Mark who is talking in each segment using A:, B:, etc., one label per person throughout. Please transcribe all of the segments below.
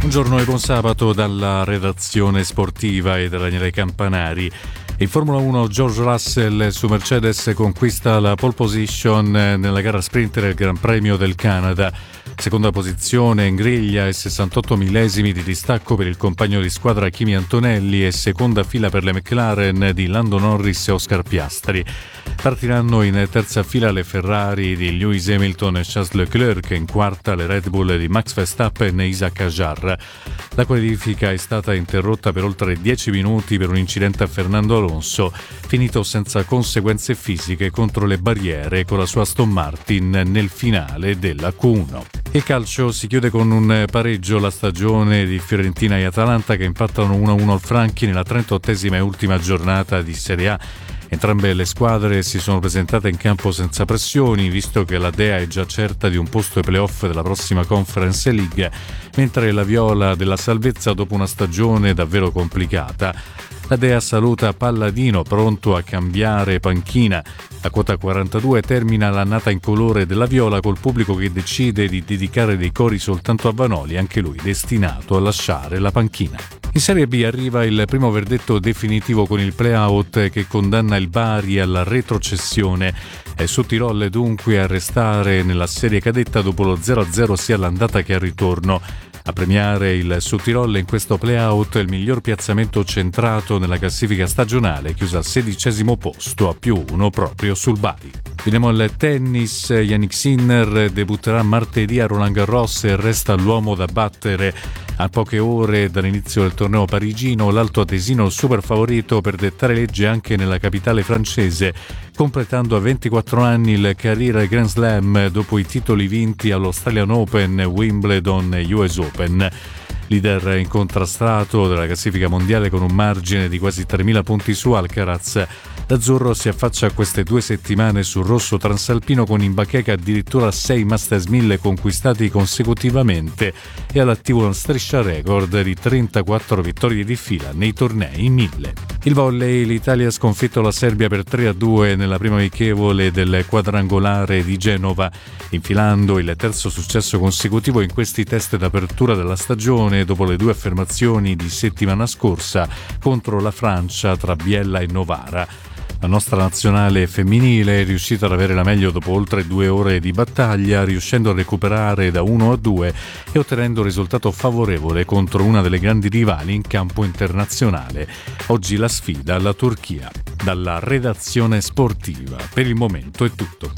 A: Buongiorno e buon sabato dalla redazione sportiva e da Daniele Campanari. In Formula 1 George Russell su Mercedes conquista la pole position nella gara sprinter del Gran Premio del Canada. Seconda posizione in griglia e 68 millesimi di distacco per il compagno di squadra Kimi Antonelli e seconda fila per le McLaren di Lando Norris e Oscar Piastri. Partiranno in terza fila le Ferrari di Lewis Hamilton e Charles Leclerc, in quarta le Red Bull di Max Verstappen e Isaac Hadjar. La qualifica è stata interrotta per oltre 10 minuti per un incidente a Fernando Alonso, finito senza conseguenze fisiche contro le barriere con la sua Aston Martin nel finale della Q1. Il calcio si chiude con un pareggio la stagione di Fiorentina e Atalanta che impattano 1-1 al Franchi nella 38esima e ultima giornata di Serie A. Entrambe le squadre si sono presentate in campo senza pressioni, visto che la Dea è già certa di un posto ai playoff della prossima Conference League, mentre la Viola della salvezza dopo una stagione davvero complicata. La Dea saluta Palladino, pronto a cambiare panchina. A quota 42 termina l'annata in colore della Viola col pubblico che decide di dedicare dei cori soltanto a Vanoli, anche lui destinato a lasciare la panchina. In Serie B arriva il primo verdetto definitivo con il play-out che condanna il Bari alla retrocessione. È su Tirol dunque a restare nella serie cadetta dopo lo 0-0 sia all'andata che al ritorno. A premiare il Sudtirol in questo play-out il miglior piazzamento centrato nella classifica stagionale, chiusa al 16° posto a +1 proprio sul Bari. Veniamo al tennis. Jannik Sinner debutterà martedì a Roland Garros e resta l'uomo da battere. A poche ore dall'inizio del torneo parigino, l'Alto Atesino il super favorito per dettare legge anche nella capitale francese, completando a 24 anni il Career Grand Slam dopo i titoli vinti all'Australian Open, Wimbledon e US Open. Leader incontrastato della classifica mondiale con un margine di quasi 3.000 punti su Alcaraz, l'azzurro si affaccia a queste 2 settimane sul rosso transalpino con in bacheca addirittura 6 Masters 1000 conquistati consecutivamente e all'attivo una striscia record di 34 vittorie di fila nei tornei 1000. Il volley, l'Italia ha sconfitto la Serbia per 3-2 nella prima amichevole del quadrangolare di Genova, infilando il terzo successo consecutivo in questi test d'apertura della stagione dopo le 2 affermazioni di settimana scorsa contro la Francia tra Biella e Novara. La nostra nazionale femminile è riuscita ad avere la meglio dopo oltre 2 ore di battaglia, riuscendo a recuperare da 1-2 e ottenendo un risultato favorevole contro una delle grandi rivali in campo internazionale. Oggi la sfida alla Turchia. Dalla redazione sportiva, per il momento è tutto.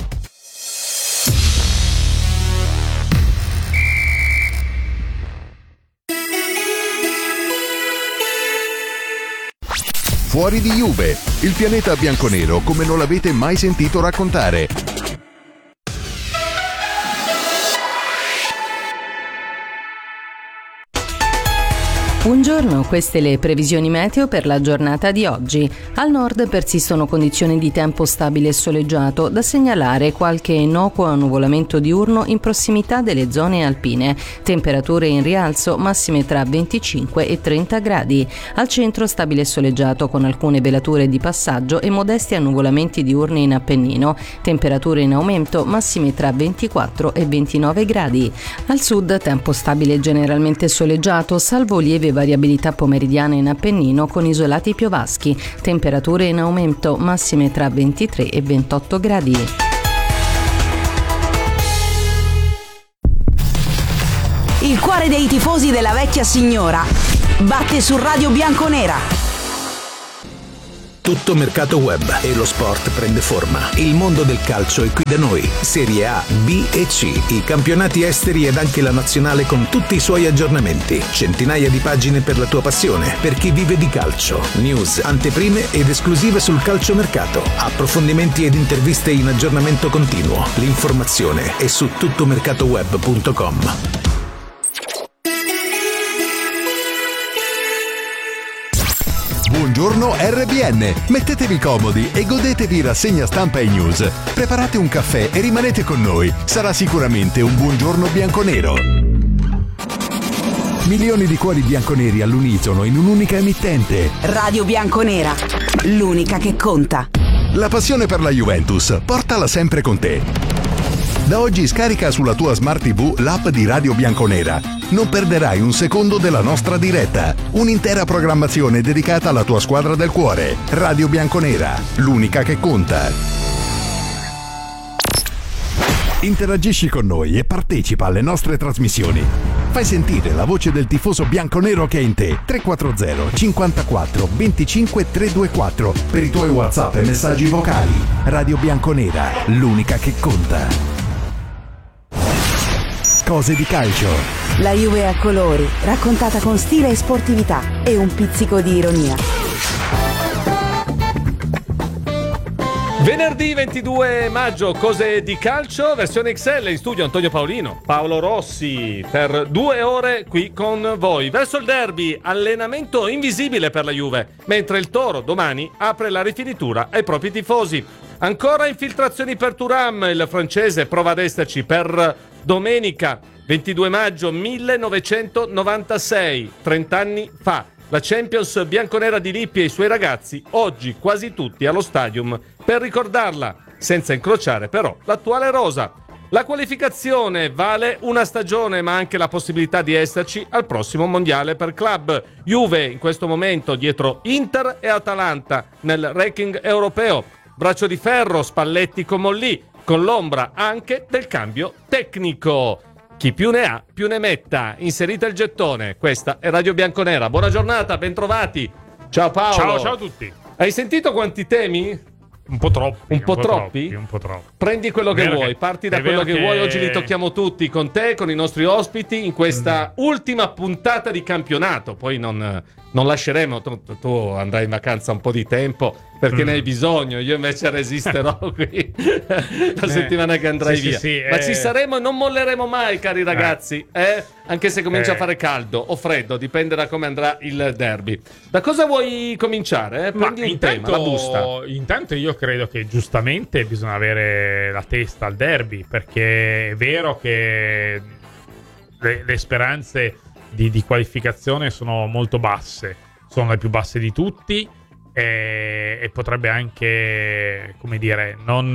B: Fuori di Juve, il pianeta bianconero come non l'avete mai sentito raccontare.
C: Buongiorno, queste le previsioni meteo per la giornata di oggi. Al nord persistono condizioni di tempo stabile e soleggiato, da segnalare qualche innocuo annuvolamento diurno in prossimità delle zone alpine. Temperature in rialzo, massime tra 25 e 30 gradi. Al centro stabile e soleggiato con alcune velature di passaggio e modesti annuvolamenti diurni in Appennino. Temperature in aumento, massime tra 24 e 29 gradi. Al sud tempo stabile generalmente soleggiato, salvo lieve variabilità pomeridiana in Appennino con isolati piovaschi, temperature in aumento, massime tra 23 e 28 gradi.
D: Il cuore dei tifosi della vecchia signora batte su Radio Bianconera.
E: Tutto mercato web e lo sport prende forma. Il mondo del calcio è qui da noi. Serie A, B e C, i campionati esteri ed anche la nazionale con tutti i suoi aggiornamenti. Centinaia di pagine per la tua passione, per chi vive di calcio. News, anteprime ed esclusive sul calciomercato. Approfondimenti ed interviste in aggiornamento continuo. L'informazione è su tuttomercatoweb.com.
B: Buongiorno RBN, mettetevi comodi e godetevi rassegna stampa e news. Preparate un caffè e rimanete con noi, sarà sicuramente un buongiorno bianconero. Milioni di cuori bianconeri all'unisono in un'unica emittente.
D: Radio Bianconera, l'unica che conta.
B: La passione per la Juventus, portala sempre con te. Da oggi scarica sulla tua Smart TV l'app di Radio Bianconera. Non perderai un secondo della nostra diretta. Un'intera programmazione dedicata alla tua squadra del cuore. Radio Bianconera, l'unica che conta. Interagisci con noi e partecipa alle nostre trasmissioni. Fai sentire la voce del tifoso bianconero che è in te. 340 54 25 324 per i tuoi WhatsApp e messaggi vocali. Radio Bianconera, l'unica che conta. Cose di calcio.
D: La Juve a colori, raccontata con stile e sportività e un pizzico di ironia.
F: Venerdì 22 maggio, cose di calcio, versione XL, in studio Antonio Paolino, Paolo Rossi, per 2 ore qui con voi. Verso il derby, allenamento invisibile per la Juve, mentre il Toro domani apre la rifinitura ai propri tifosi. Ancora infiltrazioni per Thuram, il francese prova ad esserci per domenica 22 maggio 1996, 30 anni fa. La Champions bianconera di Lippi e i suoi ragazzi, oggi quasi tutti allo stadium per ricordarla, senza incrociare però l'attuale rosa. La qualificazione vale una stagione, ma anche la possibilità di esserci al prossimo mondiale per club. Juve in questo momento dietro Inter e Atalanta nel ranking europeo. Braccio di ferro, Spalletti con Mollì, con l'ombra anche del cambio tecnico. Chi più ne ha, più ne metta. Inserite il gettone. Questa è Radio Bianconera. Buona giornata, bentrovati. Ciao Paolo.
G: Ciao a tutti.
F: Hai sentito quanti temi?
G: Un po' troppi.
F: Un po' troppi?
G: Un po' troppi.
F: Prendi quello che vuoi, parti da quello che vuoi. Oggi li tocchiamo tutti con te, con i nostri ospiti, in questa ultima puntata di campionato. Poi non lasceremo, tu andrai in vacanza un po' di tempo perché ne hai bisogno, io invece resisterò qui la settimana che andrai via. Ma ci saremo e non molleremo mai, cari ragazzi, anche se comincia a fare caldo o freddo, dipende da come andrà il derby. Da cosa vuoi cominciare? Prendi un tema, la busta.
G: Intanto io credo che giustamente bisogna avere la testa al derby, perché è vero che le speranze di qualificazione sono molto basse, sono le più basse di tutti, e potrebbe anche, come dire, non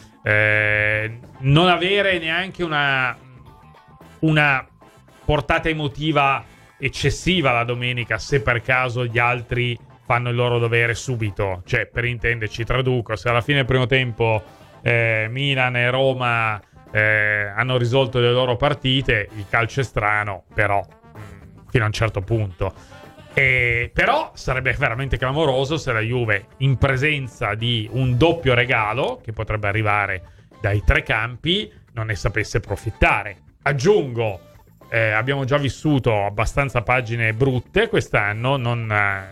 G: avere neanche una portata emotiva eccessiva la domenica, se per caso gli altri fanno il loro dovere subito. Cioè, per intenderci, traduco, se alla fine del primo tempo Milan e Roma hanno risolto le loro partite, il calcio è strano, però fino a un certo punto. Però sarebbe veramente clamoroso se la Juve, in presenza di un doppio regalo che potrebbe arrivare dai 3 campi, non ne sapesse approfittare. Aggiungo, abbiamo già vissuto abbastanza pagine brutte quest'anno, non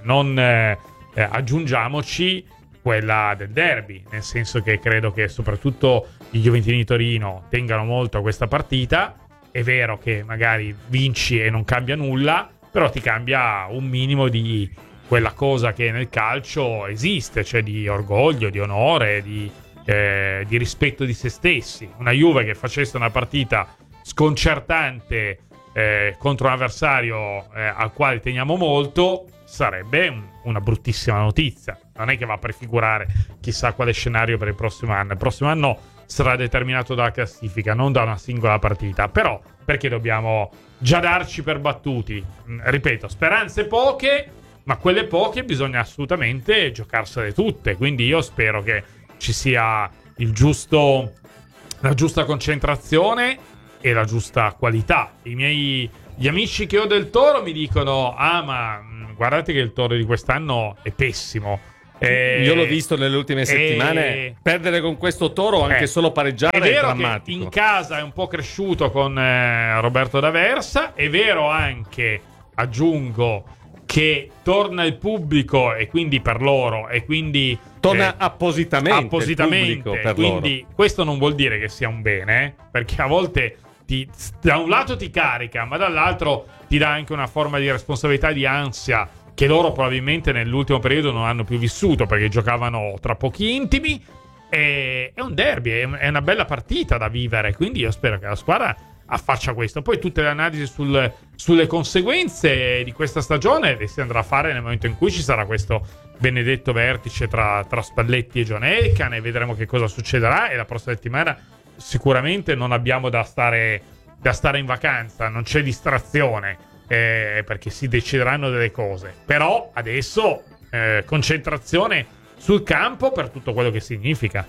G: aggiungiamoci quella del derby, nel senso che credo che soprattutto i Juventini di Torino tengano molto a questa partita. È vero che magari vinci e non cambia nulla, però ti cambia un minimo di quella cosa che nel calcio esiste, cioè di orgoglio, di onore, di rispetto di se stessi. Una Juve che facesse una partita sconcertante contro un avversario al quale teniamo molto sarebbe una bruttissima notizia. Non è che va a prefigurare chissà quale scenario per il prossimo anno. Il prossimo anno sarà determinato dalla classifica, non da una singola partita. Però perché dobbiamo già darci per battuti? Ripeto, speranze poche, ma quelle poche bisogna assolutamente giocarsele tutte. Quindi io spero che ci sia la giusta concentrazione e la giusta qualità. Gli amici che ho del Toro mi dicono: ma guardate che il Toro di quest'anno è pessimo.
F: Io l'ho visto nelle ultime settimane. Perdere con questo Toro, anche solo pareggiare, è drammatico.
G: Che in casa è un po' cresciuto con Roberto D'Aversa. È vero anche, aggiungo, che torna il pubblico, e quindi per loro, e quindi
F: torna appositamente il pubblico per
G: quindi
F: loro.
G: Questo non vuol dire che sia un bene, perché a volte da un lato ti carica, ma dall'altro ti dà anche una forma di responsabilità, di ansia, che loro probabilmente nell'ultimo periodo non hanno più vissuto, perché giocavano tra pochi intimi. È un derby, è una bella partita da vivere, quindi io spero che la squadra affaccia questo. Poi tutte le analisi sulle conseguenze di questa stagione le si andrà a fare nel momento in cui ci sarà questo benedetto vertice tra Spalletti e John Elkann, e vedremo che cosa succederà, e la prossima settimana sicuramente non abbiamo da stare in vacanza, non c'è distrazione, perché si decideranno delle cose. Però adesso concentrazione sul campo per tutto quello che significa.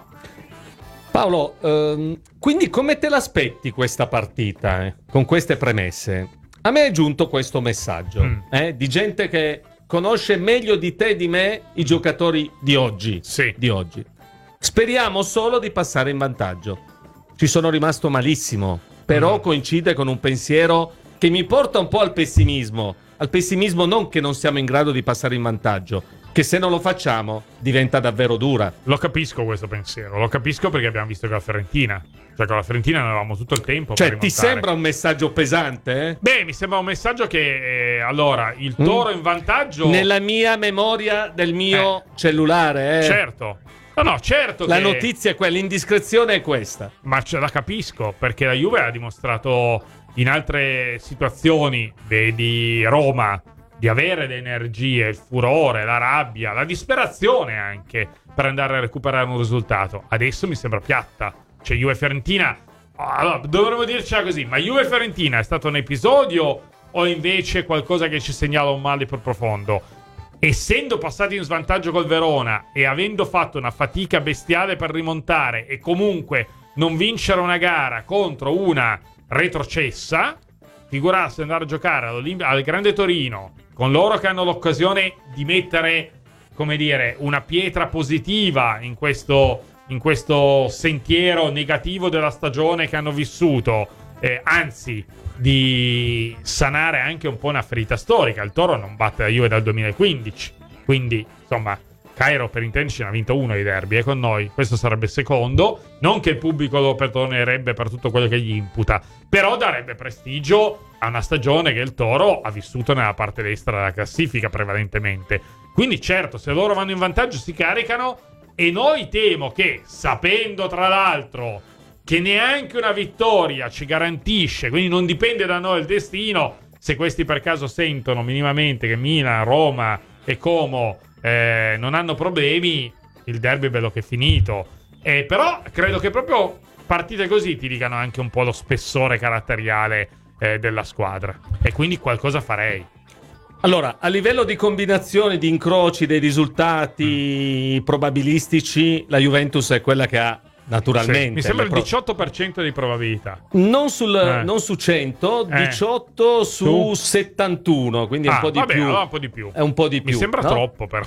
F: Paolo, quindi come te l'aspetti questa partita, con queste premesse? A me è giunto questo messaggio di gente che conosce meglio di te e di me i giocatori di oggi.
G: Sì.
F: Di oggi. Speriamo solo di passare in vantaggio. Ci sono rimasto malissimo, però coincide con un pensiero che mi porta un po' al pessimismo. Al pessimismo non che non siamo in grado di passare in vantaggio, che se non lo facciamo diventa davvero dura.
G: Lo capisco questo pensiero, lo capisco perché abbiamo visto che la Fiorentina, cioè con la Fiorentina ne avevamo tutto il tempo per
F: ti sembra un messaggio pesante?
G: Beh, mi sembra un messaggio che allora il Toro in vantaggio
F: nella mia memoria del mio cellulare.
G: Certo. No, certo.
F: La notizia è quella, l'indiscrezione è questa.
G: Ma ce la capisco, perché la Juve ha dimostrato in altre situazioni, vedi Roma, di avere le energie, il furore, la rabbia, la disperazione anche per andare a recuperare un risultato. Adesso mi sembra piatta. Cioè Juve-Fiorentina, allora dovremmo dircela così, ma Juve-Fiorentina è stato un episodio o invece qualcosa che ci segnala un male più profondo? Essendo passati in svantaggio col Verona e avendo fatto una fatica bestiale per rimontare e comunque non vincere una gara contro una retrocessa, figurarsi andare a giocare al Grande Torino con loro che hanno l'occasione di mettere, come dire, una pietra positiva in questo sentiero negativo della stagione che hanno vissuto, anzi di sanare anche un po' una ferita storica. Il Toro non batte la Juve dal 2015, quindi insomma Cairo, per intenderci, ne ha vinto uno di derby con noi, questo sarebbe il secondo. Non che il pubblico lo perdonerebbe per tutto quello che gli imputa, però darebbe prestigio a una stagione che il Toro ha vissuto nella parte destra della classifica prevalentemente. Quindi certo, se loro vanno in vantaggio si caricano, e noi temo che, sapendo tra l'altro che neanche una vittoria ci garantisce, quindi non dipende da noi il destino, se questi per caso sentono minimamente che Milan, Roma e Como non hanno problemi, il derby è bello che è finito. Però credo che proprio partite così ti dicano anche un po' lo spessore caratteriale della squadra, e quindi qualcosa farei.
F: Allora, a livello di combinazioni, di incroci dei risultati probabilistici, la Juventus è quella che ha naturalmente.
G: Sì, mi sembra il 18% di probabilità.
F: Non su 100, 18 su 71, quindi un po' di più.
G: Allora un po' di più.
F: È un po' di più.
G: Mi sembra troppo, però.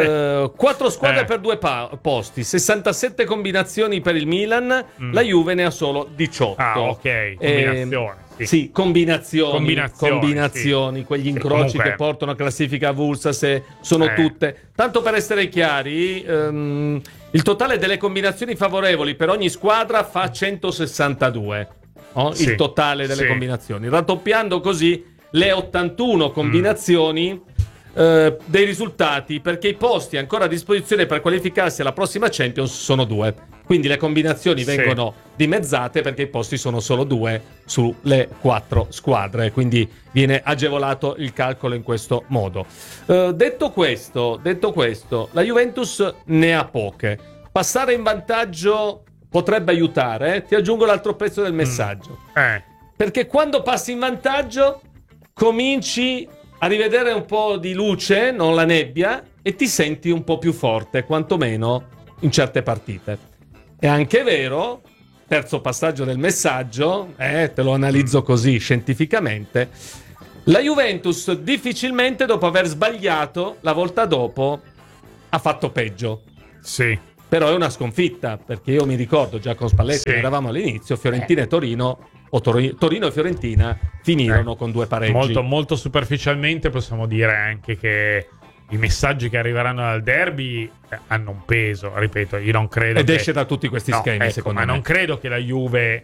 F: 4 squadre per 2 posti, 67 combinazioni per il Milan, la Juve ne ha solo 18.
G: Ah, ok, combinazioni.
F: Sì, combinazioni,
G: sì.
F: Quegli incroci
G: comunque,
F: che portano a classifica avulsa, se sono tutte. Tanto per essere chiari, il totale delle combinazioni favorevoli per ogni squadra fa 162. Il totale delle combinazioni, raddoppiando così le 81 combinazioni dei risultati, perché i posti ancora a disposizione per qualificarsi alla prossima Champions sono 2. Quindi le combinazioni vengono dimezzate perché i posti sono solo 2 sulle 4 squadre, quindi viene agevolato il calcolo in questo modo. Detto questo, la Juventus ne ha poche. Passare in vantaggio potrebbe aiutare. Ti aggiungo l'altro pezzo del messaggio. Perché quando passi in vantaggio cominci a rivedere un po' di luce, non la nebbia, e ti senti un po' più forte, quantomeno in certe partite. È anche vero, terzo passaggio del messaggio, te lo analizzo così scientificamente, la Juventus difficilmente dopo aver sbagliato la volta dopo ha fatto peggio.
G: Sì.
F: Però è una sconfitta, perché io mi ricordo già con Spalletti, eravamo all'inizio, Fiorentina e Torino, o Torino e Fiorentina finirono con 2 pareggi.
G: Molto, molto superficialmente possiamo dire anche che i messaggi che arriveranno dal derby hanno un peso, ripeto, io non credo
F: esce da tutti questi schemi, secondo me.
G: Ma non credo che la Juve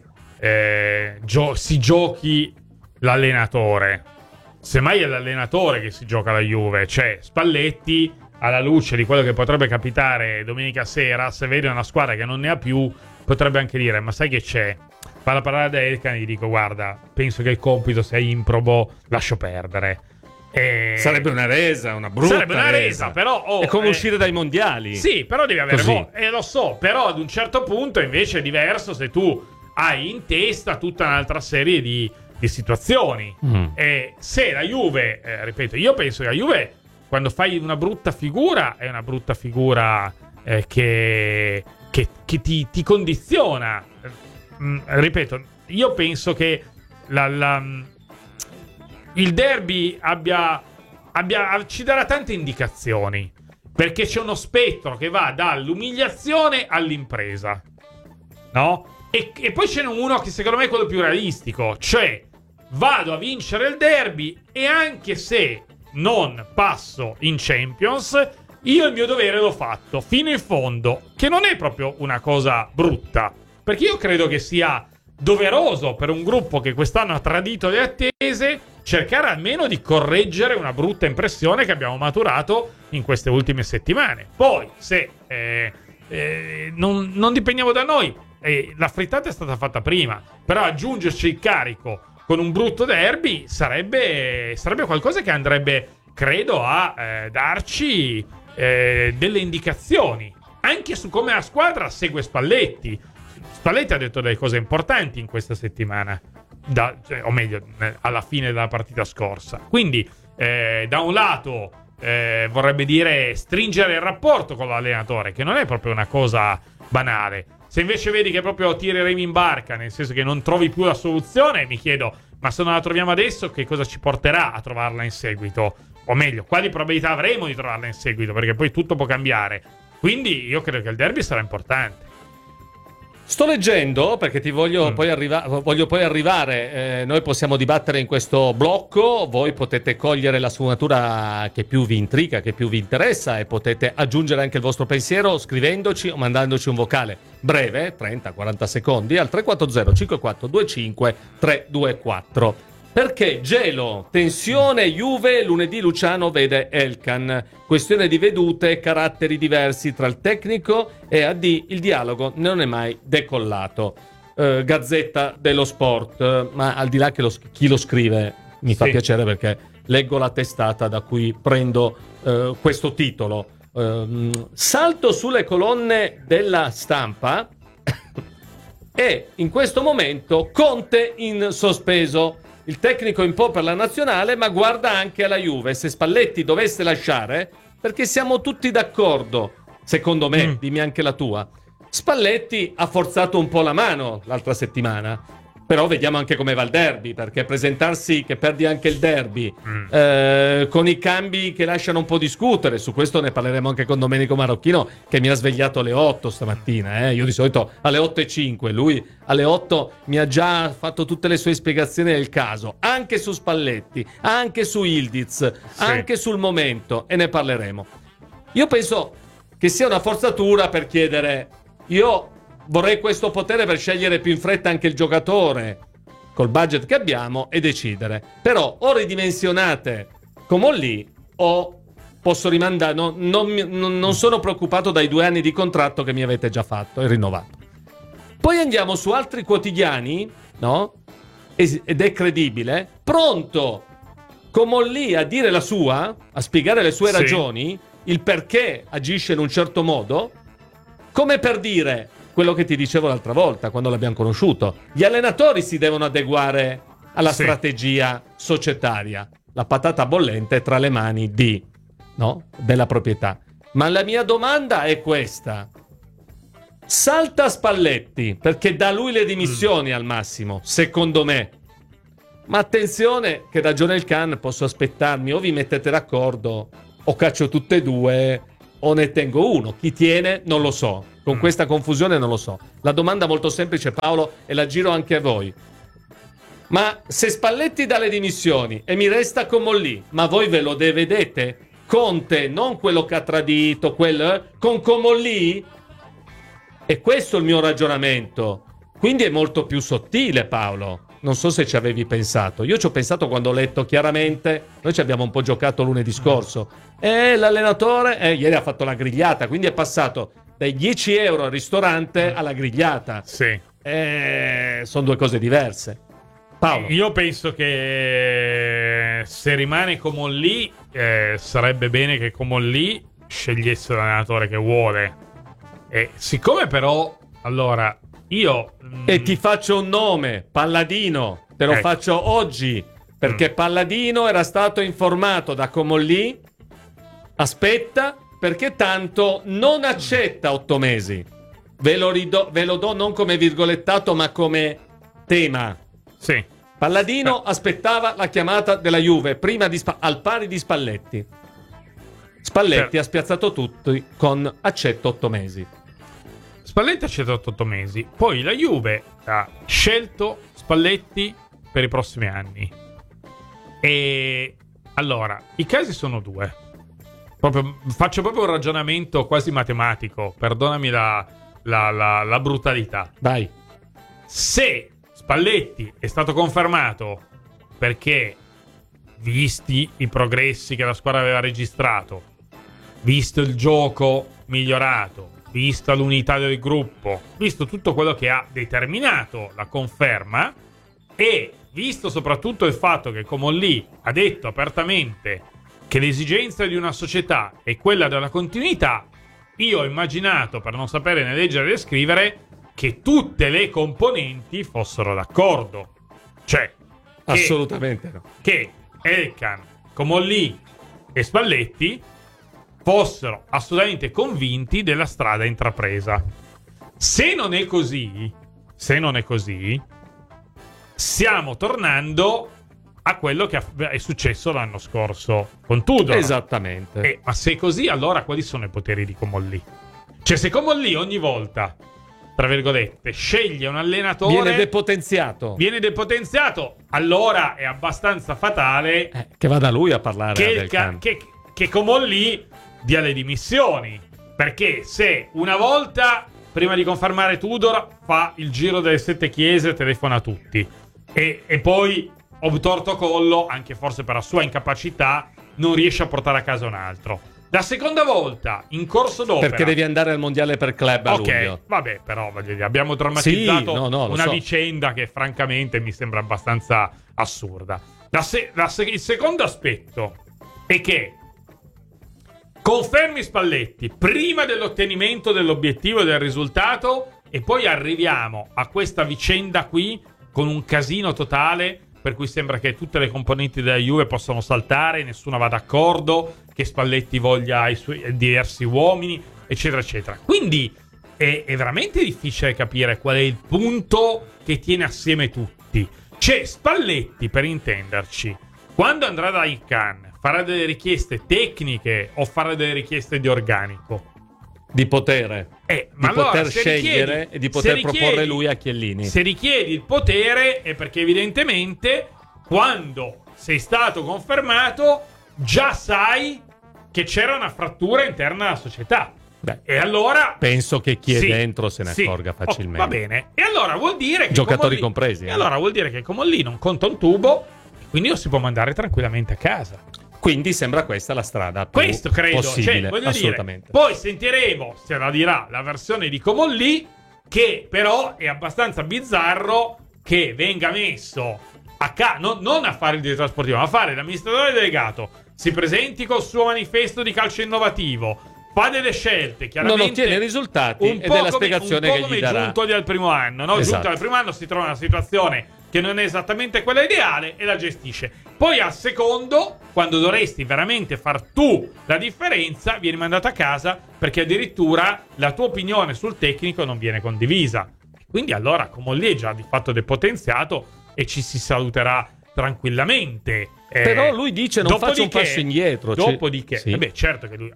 G: si giochi l'allenatore. Semmai è l'allenatore che si gioca la Juve, cioè Spalletti, alla luce di quello che potrebbe capitare domenica sera, se vede una squadra che non ne ha più, potrebbe anche dire: ma sai che c'è? Fa la parlare da Elkan e gli dico: guarda, penso che il compito sia improbo, lascio perdere.
F: Sarebbe una resa, una brutta
G: sarebbe una resa, però
F: è come uscire dai mondiali.
G: Sì, però devi avere
F: Così.
G: lo so, però ad un certo punto invece è diverso se tu hai in testa tutta un'altra serie di situazioni. Se la Juve, ripeto, io penso che la Juve, quando fai una brutta figura, è una brutta figura che ti condiziona. Ripeto, io penso che il derby ci darà tante indicazioni, perché c'è uno spettro che va dall'umiliazione all'impresa, no? E poi ce n'è uno che secondo me è quello più realistico, cioè vado a vincere il derby e anche se non passo in Champions, io il mio dovere l'ho fatto fino in fondo, che non è proprio una cosa brutta, perché io credo che sia doveroso per un gruppo che quest'anno ha tradito le attese cercare almeno di correggere una brutta impressione che abbiamo maturato in queste ultime settimane. Poi, se non dipendiamo da noi, la frittata è stata fatta prima, però aggiungerci il carico con un brutto derby sarebbe qualcosa che andrebbe, credo, a darci delle indicazioni anche su come la squadra segue Spalletti. Spalletti ha detto delle cose importanti in questa settimana, o meglio, alla fine della partita scorsa. Quindi, da un lato, vorrebbe dire stringere il rapporto con l'allenatore, che non è proprio una cosa banale. Se invece vedi che proprio tiri remi in barca, nel senso che non trovi più la soluzione, mi chiedo, ma se non la troviamo adesso, che cosa ci porterà a trovarla in seguito? O meglio, quali probabilità avremo di trovarla in seguito? Perché poi tutto può cambiare. Quindi io credo che il derby sarà importante.
F: Sto leggendo perché ti voglio poi arrivare. Noi possiamo dibattere in questo blocco. Voi potete cogliere la sfumatura che più vi intriga, che più vi interessa, e potete aggiungere anche il vostro pensiero scrivendoci o mandandoci un vocale breve, 30-40 secondi, al 340 5425 324. Perché gelo, tensione, Juve, lunedì Luciano vede Elkan. Questione di vedute, caratteri diversi tra il tecnico e AD, il dialogo non è mai decollato. Gazzetta dello Sport, ma al di là che chi lo scrive mi fa piacere perché leggo la testata da cui prendo questo titolo. Salto sulle colonne della Stampa e in questo momento Conte in sospeso. Il tecnico in po' per la nazionale, ma guarda anche alla Juve. Se Spalletti dovesse lasciare, perché siamo tutti d'accordo, secondo me, dimmi anche la tua, Spalletti ha forzato un po' la mano l'altra settimana, però vediamo anche come va il derby, perché presentarsi che perdi anche il derby con i cambi che lasciano un po' discutere, su questo ne parleremo anche con Domenico Marocchino, che mi ha svegliato alle 8 stamattina, io di solito alle 8:05, lui alle 8 mi ha già fatto tutte le sue spiegazioni del caso, anche su Spalletti, anche su Yildiz, anche sul momento, e ne parleremo. Io penso che sia una forzatura per chiedere, io vorrei questo potere per scegliere più in fretta anche il giocatore col budget che abbiamo e decidere. Però o ridimensionate come lì o posso rimandare. Non sono preoccupato dai 2 anni di contratto che mi avete già fatto e rinnovato. Poi andiamo su altri quotidiani, no? Ed è credibile, pronto come lì a dire la sua, a spiegare le sue ragioni, il perché agisce in un certo modo, come per dire quello che ti dicevo l'altra volta quando l'abbiamo conosciuto. Gli allenatori si devono adeguare alla strategia societaria. La patata bollente è tra le mani della proprietà. Ma la mia domanda è questa. Salta Spalletti, perché da lui le dimissioni al massimo, secondo me. Ma attenzione che da John Elkann posso aspettarmi, o vi mettete d'accordo, o caccio tutte e due, o ne tengo uno. Chi tiene non lo so. Con questa confusione non lo so. La domanda molto semplice, Paolo, e la giro anche a voi. Ma se Spalletti dà le dimissioni e mi resta Comolli, ma voi ve lo vedete? Conte, non quello che ha tradito, con Comolli? E questo è il mio ragionamento. Quindi è molto più sottile, Paolo. Non so se ci avevi pensato. Io ci ho pensato quando ho letto chiaramente. Noi ci abbiamo un po' giocato lunedì scorso. E l'allenatore ieri ha fatto la grigliata, quindi è passato dai 10 euro al ristorante alla grigliata.
G: Sì.
F: Sono due cose diverse. Paolo.
G: Io penso che se rimane Comolli, sarebbe bene che Comolli scegliesse l'allenatore che vuole. E siccome però, allora, io...
F: E ti faccio un nome, Palladino, te lo faccio oggi, perché Palladino era stato informato da Comolli, aspetta, perché tanto non accetta 8 mesi. Ve lo do non come virgolettato, ma come tema.
G: Sì.
F: Palladino aspettava la chiamata della Juve prima al pari di Spalletti. Spalletti ha spiazzato tutti con accetto 8 mesi.
G: Spalletti ha accettato 8 mesi. Poi la Juve ha scelto Spalletti per i prossimi anni. E allora, i casi sono due. Faccio proprio un ragionamento quasi matematico. Perdonami la brutalità.
F: Vai.
G: Se Spalletti è stato confermato perché, visti i progressi che la squadra aveva registrato, visto il gioco migliorato, vista l'unità del gruppo, visto tutto quello che ha determinato la conferma, e visto soprattutto il fatto che Comolli ha detto apertamente che l'esigenza di una società è quella della continuità, io ho immaginato, per non sapere né leggere né scrivere, che tutte le componenti fossero d'accordo. Cioè,
F: assolutamente no.
G: Che Elkann, Comolli e Spalletti fossero assolutamente convinti della strada intrapresa. Se non è così, stiamo tornando a quello che è successo l'anno scorso con Tudor.
F: Esattamente.
G: Ma se è così, allora quali sono i poteri di Comolli? Cioè, se Comolli ogni volta, tra virgolette, sceglie un allenatore,
F: viene depotenziato, allora è abbastanza fatale
G: che vada lui a parlare che Comolli dia le dimissioni. Perché se una volta, prima di confermare Tudor, fa il giro delle 7 chiese, telefona a tutti, e poi, obtorto collo, anche forse per la sua incapacità, non riesce a portare a casa un altro. La seconda volta, in corso d'opera,
F: perché devi andare al mondiale per club a luglio.
G: Vabbè, però abbiamo drammatizzato una vicenda che francamente mi sembra abbastanza assurda. Il secondo aspetto è che confermi Spalletti prima dell'ottenimento dell'obiettivo e del risultato, e poi arriviamo a questa vicenda qui con un casino totale, per cui sembra che tutte le componenti della Juve possano saltare, nessuno va d'accordo, che Spalletti voglia i suoi diversi uomini, eccetera, eccetera. Quindi è veramente difficile capire qual è il punto che tiene assieme tutti. C'è Spalletti, per intenderci, quando andrà da Elkann, farà delle richieste tecniche o farà delle richieste di organico?
F: Di potere.
G: Ma
F: di poter scegliere e di poter proporre lui a Chiellini.
G: Se richiedi il potere è perché evidentemente quando sei stato confermato già sai che c'era una frattura interna alla società. E allora
F: penso che chi è dentro se ne accorga facilmente.
G: Va bene. E allora vuol dire che
F: giocatori compresi.
G: E allora vuol dire che Comolli non conta un tubo, quindi lo si può mandare tranquillamente a casa.
F: Quindi sembra questa la strada più
G: Questo credo,
F: possibile,
G: voglio
F: assolutamente.
G: Dire, poi sentiremo, se la dirà, la versione di Comolli, che però è abbastanza bizzarro che venga messo non a fare il direttore sportivo, ma a fare l'amministratore delegato, si presenti col suo manifesto di calcio innovativo, fa delle scelte, chiaramente
F: non ottiene risultati ed è la spiegazione che gli darà.
G: Giunto al primo anno, no?
F: Esatto.
G: Giunto al primo anno si trova in una situazione che non è esattamente quella ideale e la gestisce. Poi al secondo, quando dovresti veramente far tu la differenza, vieni mandato a casa perché addirittura la tua opinione sul tecnico non viene condivisa. Quindi allora Comolli è già di fatto depotenziato e ci si saluterà tranquillamente.
F: Però lui dice non faccio un passo indietro.
G: Dopodiché,
F: sì.
G: Certo che lui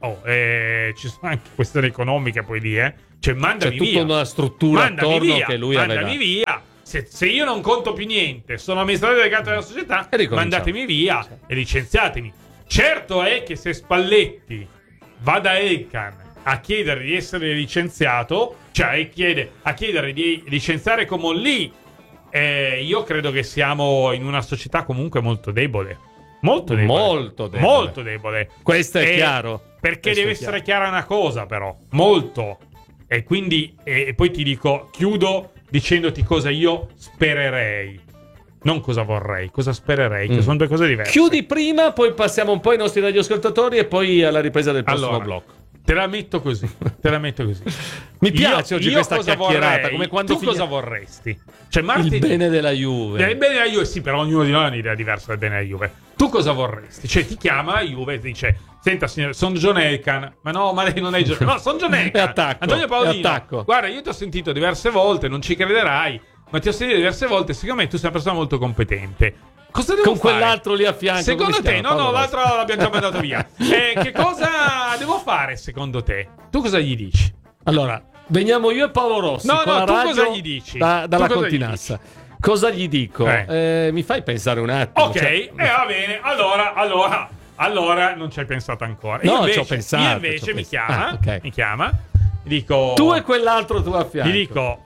G: ci sono anche questioni economiche poi lì, Cioè mandami
F: c'è tutta una struttura attorno
G: via,
F: che lui aveva.
G: Mandami via. Se io non conto più niente, sono amministratore delegato della società, mandatemi via e licenziatemi. Certo è che se Spalletti va da Elkann a chiedere di essere licenziato, cioè a chiedere di licenziare Comolli, io credo che siamo in una società comunque molto debole. Molto debole.
F: Questo è chiaro.
G: Perché deve essere chiara una cosa, però. Molto. E quindi, e poi ti dico, chiudo dicendoti cosa io spererei. non cosa vorrei, cosa spererei, che sono due cose diverse.
F: Chiudi prima, poi passiamo un po' ai nostri radioascoltatori e poi alla ripresa del prossimo blocco.
G: Te la metto così.
F: Mi piace oggi questa chiacchierata, come quando
G: tu cosa vorresti? Cioè,
F: il bene della Juve.
G: Il bene della Juve, sì, però ognuno di noi ha un'idea diversa del bene della Juve. Tu cosa vorresti? Cioè, ti chiama la Juve e ti dice: senta, signore, sono John Elkann. Ma no, ma lei non è John. No, sono John Elkann. Antonio Paolino. Guarda, io ti ho sentito diverse volte, non ci crederai, ma ti ho sentito diverse volte. Secondo me tu sei una persona molto competente. Cosa devo fare?
F: Quell'altro lì a fianco.
G: Secondo te? No, l'altro l'abbiamo già mandato via. Che cosa devo fare secondo te? Tu cosa gli dici?
F: Allora, veniamo io e Paolo Rossi.
G: No, tu cosa gli dici?
F: Dalla Continassa. Cosa gli dico? Mi fai pensare un attimo.
G: Ok, va bene. Allora non ci hai pensato ancora.
F: No, ci ho pensato.
G: Io invece mi chiama. Gli dico:
F: tu e quell'altro tu a fianco.
G: Gli dico: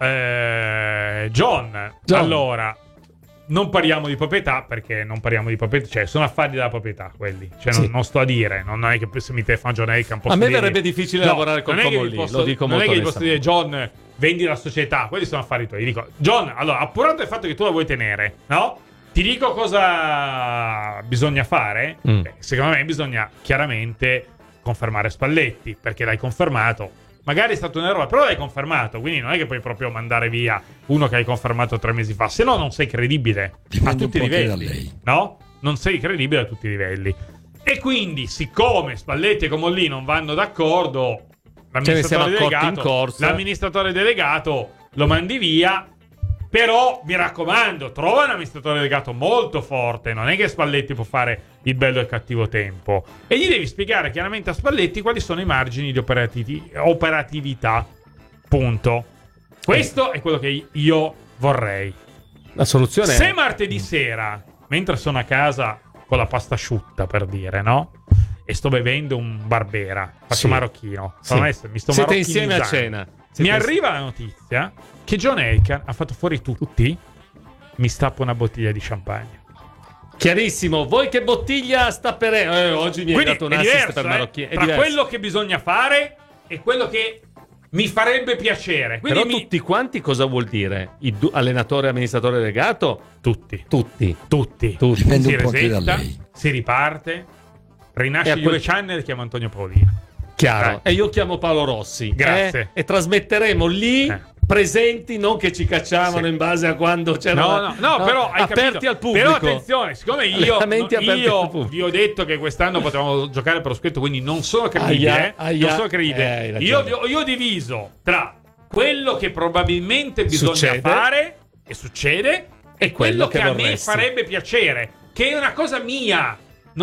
G: John. Allora, non parliamo di proprietà, perché non parliamo di proprietà, cioè sono affari della proprietà quelli, cioè sì. non sto a dire, non è che se mi telefono John Elkann
F: a me verrebbe difficile lavorare con Como lì, lo dico molto.
G: Non è che gli posso dire: John, vendi la società, quelli sono affari tuoi. Gli dico: John, allora, appurato il fatto che tu la vuoi tenere, no? Ti dico cosa bisogna fare. Secondo me bisogna chiaramente confermare Spalletti, perché l'hai confermato. Magari è stato un errore, però l'hai confermato, quindi non è che puoi proprio mandare via uno che hai confermato 3 mesi fa, se no non sei credibile a tutti i livelli, no? Non sei credibile a tutti i livelli. E quindi, siccome Spalletti e Comolli non vanno d'accordo, l'amministratore delegato lo mandi via. Però mi raccomando, trova un amministratore delegato molto forte. Non è che Spalletti può fare il bello e il cattivo tempo. E gli devi spiegare chiaramente a Spalletti quali sono i margini di operatività. Punto. Questo è quello che io vorrei.
F: La soluzione
G: se martedì sera, mentre sono a casa con la pasta asciutta, per dire, no? E sto bevendo un Barbera, faccio marocchino. Mi sto
F: siete insieme a cena.
G: Arriva la notizia che John Elkann ha fatto fuori tutti. Mi stappa una bottiglia di champagne.
F: Chiarissimo. Voi che bottiglia stapperete? Oggi mi hai dato un assist per marocchino.
G: Tra quello che bisogna fare e quello che mi farebbe piacere.
F: Quindi però tutti quanti cosa vuol dire? Allenatore e amministratore delegato? Tutti.
G: Dipende un po' da lei. Si riparte. Rinasce Juve Channel e chiama Antonio Paolino.
F: Chiaro. E io chiamo Paolo Rossi.
G: Grazie.
F: E trasmetteremo lì presenti, non che ci cacciavano in base a quando c'erano.
G: No, però hai
F: aperti
G: capito.
F: al pubblico.
G: Però attenzione, siccome io vi ho detto che quest'anno potevamo giocare per lo scudetto, quindi non sono credibile. Non sono credibile. Io ho diviso tra quello che probabilmente bisogna fare e succede e quello che a me farebbe piacere, che è una cosa mia.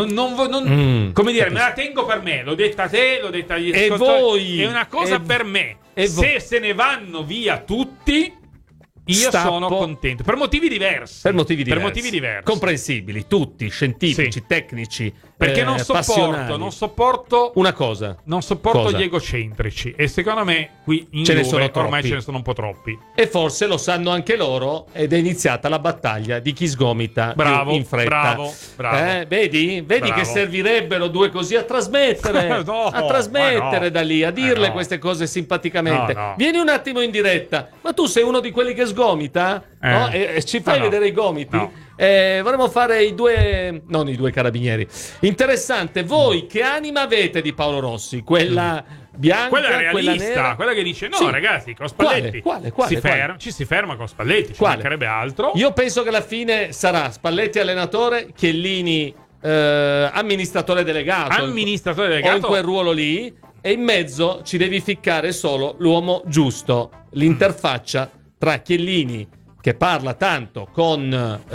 G: Come dire, me la tengo per me. L'ho detta a te, l'ho detta agli ascoltatori. È una cosa per me. Se ne vanno via tutti, io sono contento. Per motivi diversi.
F: Comprensibili, tutti, scientifici, tecnici.
G: Perché non sopporto
F: una cosa.
G: Non sopporto gli egocentrici. E secondo me qui in Juve ormai ce ne sono un po' troppi.
F: E forse lo sanno anche loro. Ed è iniziata la battaglia di chi sgomita in fretta.
G: Bravo.
F: Vedi che servirebbero due così a trasmettere. Da lì, a dirle queste cose simpaticamente.
G: No.
F: Vieni un attimo in diretta. Ma tu sei uno di quelli che sgomita? No? E ci fai vedere i gomiti?
G: No.
F: Vorremmo fare non i due carabinieri. Interessante. Voi che anima avete di Paolo Rossi? Quella bianca,
G: quella realista,
F: quella nera?
G: Quella che dice ragazzi, con Spalletti ci si ferma con Spalletti, ci mancherebbe altro.
F: Io penso che alla fine sarà Spalletti allenatore, Chiellini amministratore delegato o in quel ruolo lì, e in mezzo ci devi ficcare solo l'uomo giusto, l'interfaccia tra Chiellini, che parla tanto con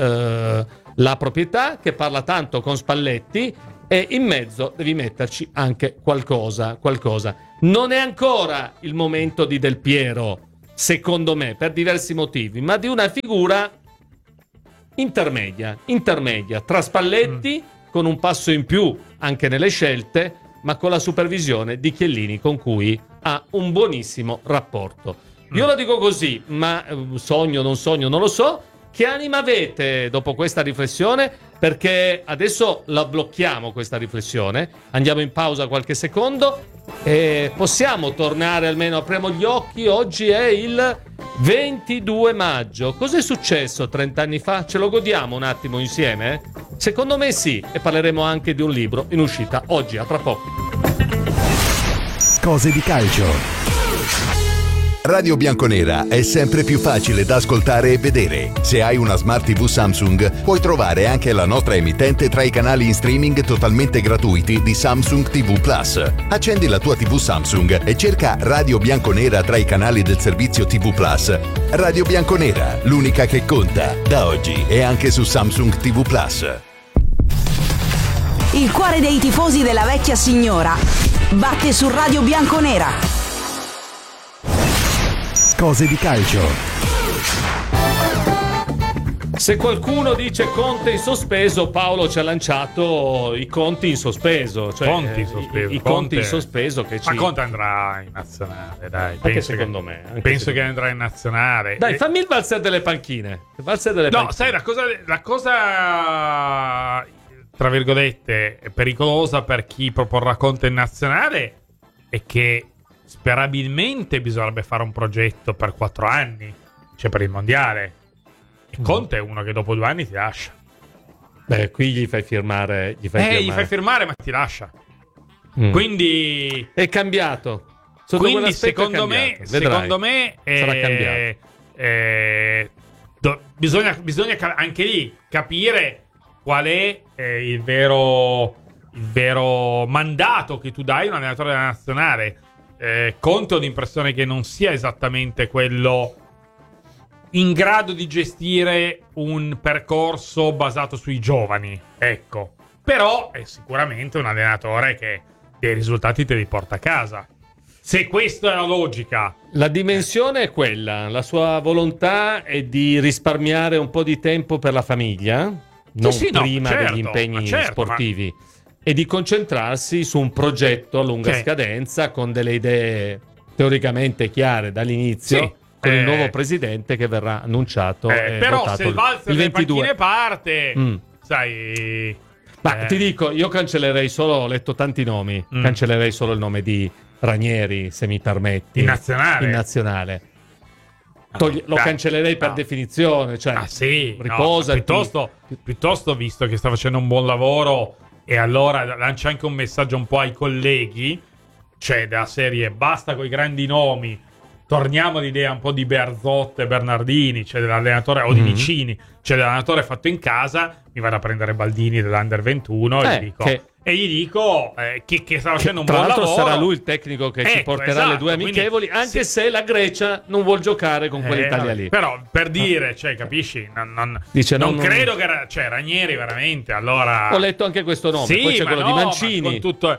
F: la proprietà, che parla tanto con Spalletti, e in mezzo devi metterci anche qualcosa. Non è ancora il momento di Del Piero, secondo me, per diversi motivi, ma di una figura intermedia tra Spalletti, con un passo in più anche nelle scelte, ma con la supervisione di Chiellini, con cui ha un buonissimo rapporto. Io lo dico così, ma sogno, non lo so. Che anima avete dopo questa riflessione? Perché adesso la blocchiamo questa riflessione, andiamo in pausa qualche secondo possiamo tornare almeno, apriamo gli occhi, oggi è il 22 maggio. Cos'è successo 30 anni fa? Ce lo godiamo un attimo insieme? Secondo me sì, e parleremo anche di un libro in uscita oggi, a tra poco.
B: Cose di calcio. Radio Bianconera è sempre più facile da ascoltare e vedere. Se hai una Smart TV Samsung, puoi trovare anche la nostra emittente tra i canali in streaming totalmente gratuiti di Samsung TV Plus. Accendi la tua TV Samsung e cerca Radio Bianconera tra i canali del servizio TV Plus. Radio Bianconera, l'unica che conta. Da oggi è anche su Samsung TV Plus.
D: Il cuore dei tifosi della vecchia signora batte su Radio Bianconera.
B: Cose di calcio.
F: Se qualcuno dice Conte in sospeso, Paolo ci ha lanciato i conti in sospeso, cioè
G: Conti in sospeso.
F: i conti in sospeso che ci...
G: Ma Conte andrà in nazionale, dai.
F: Anche secondo me.
G: Penso che andrà in nazionale.
F: Dai, fammi il valzer delle panchine.
G: No, sai, la cosa tra virgolette pericolosa per chi proporrà Conte in nazionale è che sperabilmente bisognerebbe fare un progetto per 4 anni, cioè per il mondiale. E Conte è uno che dopo 2 anni ti lascia.
F: Beh, qui gli fai firmare. Gli fai firmare,
G: ma ti lascia. Quindi
F: è cambiato.
G: Quindi secondo me
F: sarà cambiato.
G: Bisogna anche lì capire qual è il vero mandato che tu dai a un allenatore della nazionale. Conte ho l'impressione che non sia esattamente quello in grado di gestire un percorso basato sui giovani, ecco. Però è sicuramente un allenatore che dei risultati te li porta a casa. Se questa è la logica.
F: La dimensione è quella, la sua volontà è di risparmiare un po' di tempo per la famiglia, prima degli impegni sportivi. E di concentrarsi su un progetto a lunga scadenza con delle idee teoricamente chiare dall'inizio, con il nuovo presidente che verrà annunciato.
G: Però se il valzer delle panchine parte, sai...
F: Ma ti dico, io cancellerei solo, ho letto tanti nomi, cancellerei solo il nome di Ranieri, se mi permetti.
G: In nazionale.
F: Lo cancellerei per definizione, cioè riposati.
G: Piuttosto, visto che sta facendo un buon lavoro, e allora lancia anche un messaggio un po' ai colleghi, cioè della serie basta con i grandi nomi, torniamo all'idea un po' di Bearzot e Bernardini, cioè dell'allenatore, o di Vicini, cioè dell'allenatore fatto in casa. Mi vado a prendere Baldini dell'Under 21 e gli dico che sta facendo un buon lavoro. Tra
F: l'altro sarà lui il tecnico che ci porterà le 2 amichevoli, quindi, anche se la Grecia non vuol giocare con quell'Italia lì.
G: Però per dire, cioè, capisci, non credo che Ranieri veramente, allora...
F: Ho letto anche questo nome, poi c'è quello di Mancini.
G: Con tutto,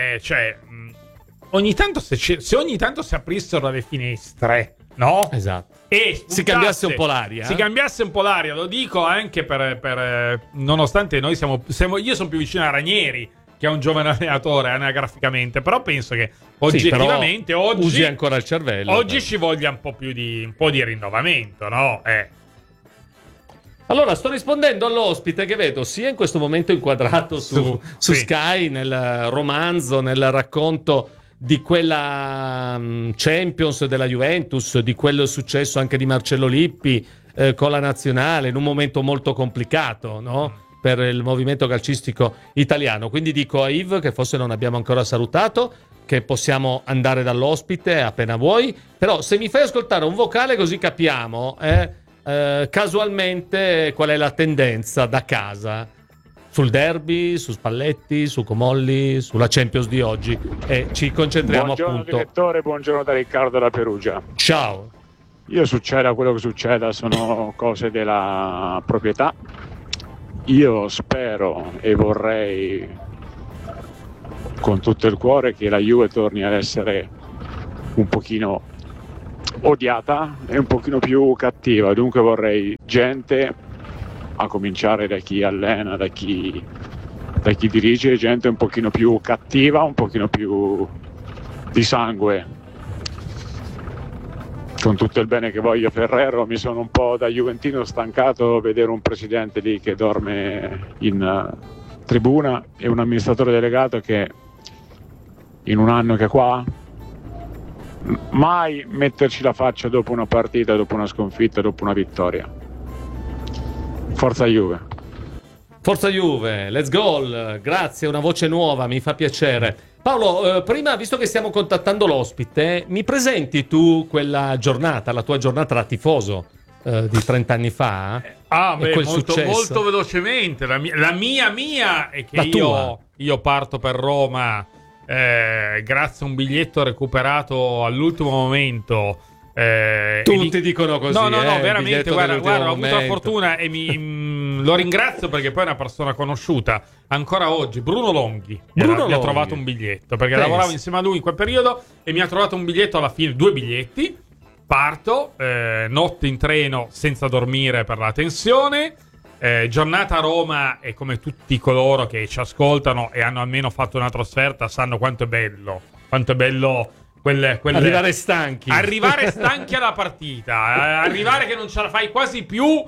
G: ogni tanto se ogni tanto si aprissero le finestre, no?
F: Esatto.
G: E
F: si cambiasse un po' l'aria.
G: Si cambiasse un po' l'aria, lo dico anche per nonostante noi io sono più vicino a Ranieri, che è un giovane allenatore anagraficamente, però penso che oggettivamente oggi
F: usi ancora il cervello.
G: Oggi ci voglia un po' di rinnovamento, no?
F: Allora, sto rispondendo all'ospite che vedo sia in questo momento inquadrato su Sky, nel romanzo, nel racconto di quella Champions della Juventus, di quello successo anche di Marcello Lippi con la nazionale, in un momento molto complicato, no? Per il movimento calcistico italiano. Quindi dico a Yves, che forse non abbiamo ancora salutato, che possiamo andare dall'ospite appena vuoi, però se mi fai ascoltare un vocale così capiamo casualmente qual è la tendenza da casa sul derby, su Spalletti, su Comolli, sulla Champions di oggi, e ci concentriamo
H: buongiorno,
F: appunto.
H: Direttore, buongiorno da Riccardo da Perugia.
F: Ciao.
H: Io succeda quello che succeda, sono cose della proprietà. Io spero e vorrei con tutto il cuore che la Juve torni ad essere un pochino odiata e un pochino più cattiva, dunque vorrei gente, a cominciare da chi allena, da chi dirige, gente un pochino più cattiva, un pochino più di sangue. Con tutto il bene che voglio Ferrero, mi sono un po' da juventino stancato vedere un presidente lì che dorme in tribuna e un amministratore delegato che in un anno che qua, mai metterci la faccia dopo una partita, dopo una sconfitta, dopo una vittoria. Forza Juve.
F: Forza Juve, let's go, grazie, una voce nuova, mi fa piacere. Paolo, prima, visto che stiamo contattando l'ospite, mi presenti tu quella giornata, la tua giornata da tifoso di 30 anni fa?
G: Molto velocemente. La mia è che io parto per Roma grazie a un biglietto recuperato all'ultimo momento.
F: Tutti dicono così.
G: No, veramente, guarda, ho avuto la fortuna e lo ringrazio perché poi è una persona conosciuta ancora oggi. Bruno Longhi mi ha trovato un biglietto perché lavoravo insieme a lui in quel periodo e mi ha trovato un biglietto alla fine, 2 biglietti. Parto, notte in treno senza dormire per la tensione. Giornata a Roma, e come tutti coloro che ci ascoltano e hanno almeno fatto una trasferta sanno quanto è bello
F: arrivare stanchi
G: alla partita, arrivare che non ce la fai quasi più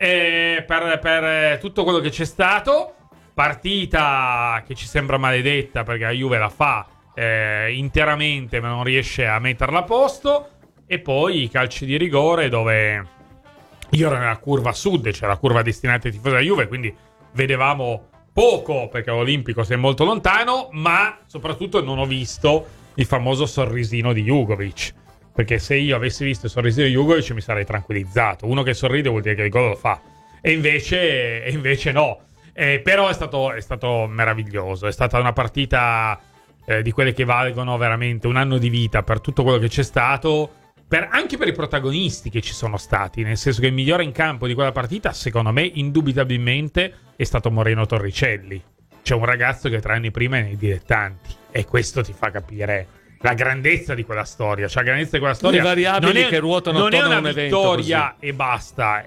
G: per tutto quello che c'è stato. Partita che ci sembra maledetta perché la Juve la fa interamente ma non riesce a metterla a posto, e poi i calci di rigore dove io ero nella curva sud, cioè la curva destinata ai tifosi della Juve, quindi vedevamo poco perché l'Olimpico sei molto lontano, ma soprattutto non ho visto il famoso sorrisino di Jugovic, perché se io avessi visto il sorrisino di Jugovic mi sarei tranquillizzato. Uno che sorride vuol dire che il gol lo fa, e invece no. Però è stato meraviglioso, è stata una partita di quelle che valgono veramente un anno di vita per tutto quello che c'è stato, anche per i protagonisti che ci sono stati, nel senso che il migliore in campo di quella partita secondo me indubitabilmente è stato Moreno Torricelli. C'è un ragazzo che 3 anni prima è nei dilettanti, e questo ti fa capire la grandezza di quella storia. Cioè la grandezza di quella storia,
F: le variabili che ruotano
G: non è
F: attorno a
G: una
F: un evento
G: vittoria
F: così.
G: E basta,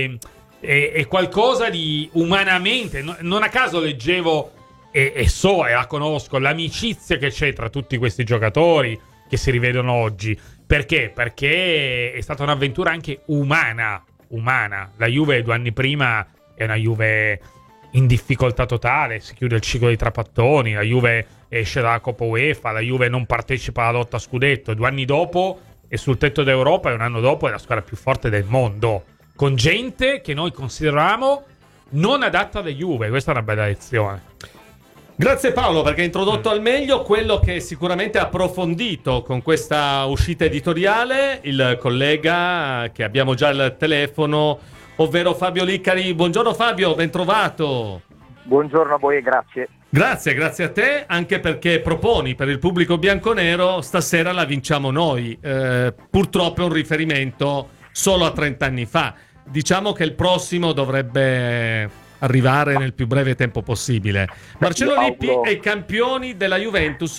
G: è qualcosa di umanamente. Non a caso leggevo e la conosco l'amicizia che c'è tra tutti questi giocatori che si rivedono oggi. Perché? Perché è stata un'avventura anche umana. La Juve 2 anni prima è una Juve in difficoltà totale, si chiude il ciclo dei trapattoni, la Juve esce dalla Coppa UEFA, la Juve non partecipa alla lotta a scudetto, 2 anni dopo è sul tetto d'Europa, e un anno dopo è la squadra più forte del mondo, con gente che noi consideriamo non adatta alla Juve. Questa è una bella lezione.
F: Grazie Paolo, perché hai introdotto al meglio quello che sicuramente ha approfondito con questa uscita editoriale il collega che abbiamo già al telefono, ovvero Fabio Liccari. Buongiorno Fabio, ben trovato.
I: Buongiorno a voi e grazie.
F: Grazie a te, anche perché proponi per il pubblico bianconero stasera la vinciamo noi. Purtroppo è un riferimento solo a 30 anni fa. Diciamo che il prossimo dovrebbe arrivare nel più breve tempo possibile. Marcello Lippi è i campioni della Juventus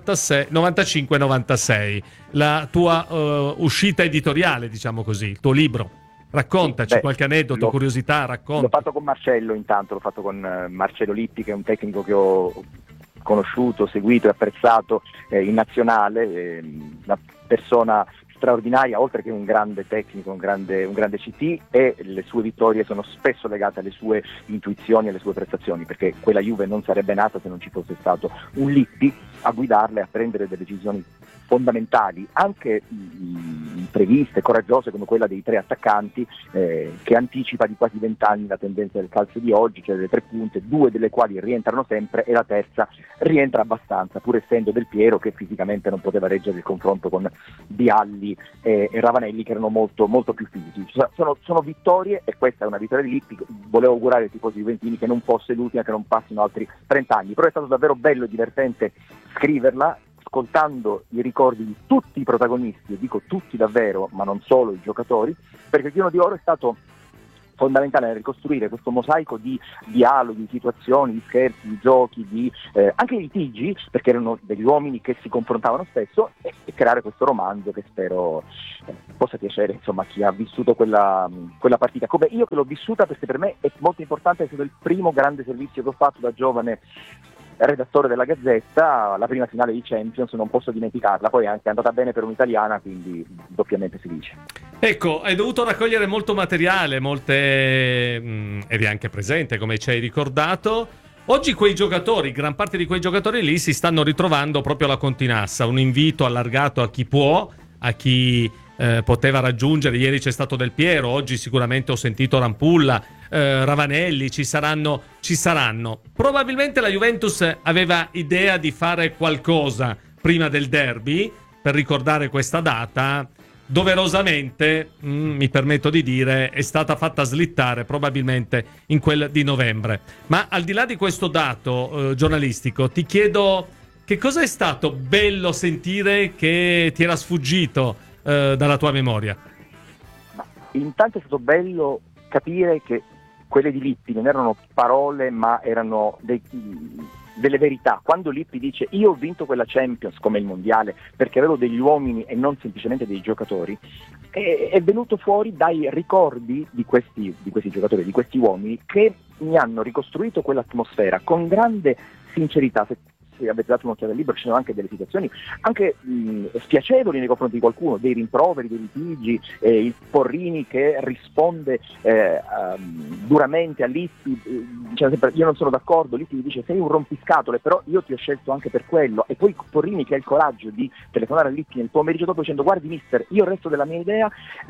F: 95-96. La tua uscita editoriale, diciamo così, il tuo libro. Raccontaci qualche aneddoto, curiosità, racconta.
I: L'ho fatto con Marcello intanto, l'ho fatto con Marcello Lippi, che è un tecnico che ho conosciuto, seguito e apprezzato in nazionale, una persona straordinaria, oltre che un grande tecnico, un grande CT, e le sue vittorie sono spesso legate alle sue intuizioni e alle sue prestazioni, perché quella Juve non sarebbe nata se non ci fosse stato un Lippi a guidarle, a prendere delle decisioni fondamentali, anche impreviste, coraggiose, come quella dei 3 attaccanti, che anticipa di quasi 20 anni la tendenza del calcio di oggi, cioè delle 3 punte, 2 delle quali rientrano sempre e la terza rientra abbastanza, pur essendo Del Piero che fisicamente non poteva reggere il confronto con Vialli e Ravanelli, che erano molto, molto più fisici. Sono vittorie, e questa è una vittoria di Lippi. Volevo augurare ai tifosi juventini che non fosse l'ultima, che non passino altri 30 anni, però è stato davvero bello e divertente scriverla, ascoltando i ricordi di tutti i protagonisti, e dico tutti davvero, ma non solo i giocatori, perché il Chiono di Oro è stato fondamentale nel ricostruire questo mosaico di dialoghi, di situazioni, di scherzi, di giochi, anche di litigi, perché erano degli uomini che si confrontavano spesso, e creare questo romanzo che spero possa piacere, insomma, a chi ha vissuto quella partita, come io che l'ho vissuta, perché per me è molto importante, è stato il primo grande servizio che ho fatto da giovane redattore della Gazzetta, la prima finale di Champions, non posso dimenticarla. Poi è anche andata bene per un'italiana, quindi doppiamente felice.
F: Ecco, hai dovuto raccogliere molto materiale, eri anche presente, come ci hai ricordato. Oggi quei giocatori, gran parte di quei giocatori lì si stanno ritrovando proprio alla Continassa, un invito allargato a chi può, a chi poteva raggiungere. Ieri c'è stato Del Piero, oggi sicuramente ho sentito Rampulla, Ravanelli, ci saranno. Probabilmente la Juventus aveva idea di fare qualcosa prima del derby per ricordare questa data. Doverosamente, mi permetto di dire, è stata fatta slittare probabilmente in quel di novembre. Ma al di là di questo dato giornalistico, ti chiedo che cosa è stato bello sentire che ti era sfuggito dalla tua memoria.
I: Intanto è stato bello capire che quelle di Lippi non erano parole, ma erano delle verità. Quando Lippi dice io ho vinto quella Champions come il mondiale perché avevo degli uomini e non semplicemente dei giocatori, è venuto fuori dai ricordi di questi giocatori, di questi uomini che mi hanno ricostruito quell'atmosfera con grande sincerità. Se avete dato un'occhiata al libro ci sono anche delle situazioni anche spiacevoli nei confronti di qualcuno, dei rimproveri, dei litigi, il Porrini che risponde duramente a Lippi, dicendo sempre io non sono d'accordo, Lippi gli dice sei un rompiscatole, però io ti ho scelto anche per quello, e poi Porrini che ha il coraggio di telefonare a Lippi nel pomeriggio dopo dicendo guardi mister, io resto della mia idea,